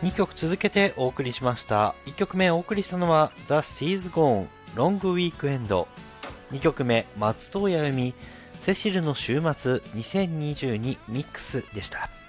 2曲続けてお送りしました。1曲目お送りしたのは The Sea's Gone Long Weekend。2曲目松任谷由実セシルの週末2022ミックスでした。